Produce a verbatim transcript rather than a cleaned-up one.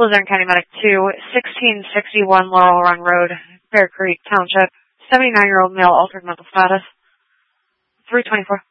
Luzerne County Medic two, sixteen sixty-one Laurel Run Road, Bear Creek Township, seventy-nine-year-old male altered mental status, three twenty-four.